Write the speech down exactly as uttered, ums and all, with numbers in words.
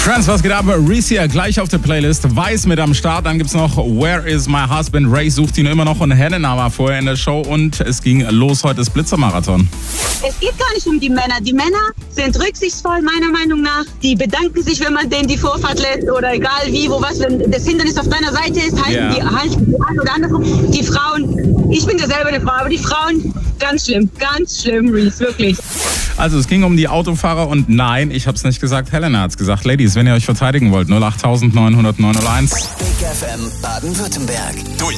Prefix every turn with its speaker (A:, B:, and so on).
A: Friends, was geht ab? Reese hier gleich auf der Playlist. Weiß mit am Start. Dann gibt's noch Where is my husband? Ray sucht ihn immer noch und Helena war vorher in der Show und es ging los heute das Blitzermarathon.
B: Es geht gar nicht um die Männer. Die Männer sind rücksichtsvoll, meiner Meinung nach. Die bedanken sich, wenn man denen die Vorfahrt lässt oder egal wie, wo was, wenn das Hindernis auf deiner Seite ist, halten
A: Yeah.
B: die halten die an oder andersrum. Die Frauen, ich bin ja selber eine Frau, aber die Frauen, ganz schlimm, ganz schlimm, Reese, wirklich.
A: Also es ging um die Autofahrer und nein, ich hab's nicht gesagt, Helena hat's gesagt. Ladies, wenn ihr euch verteidigen wollt, null acht neun null null neun null eins.
C: Big F M Baden-Württemberg. Durch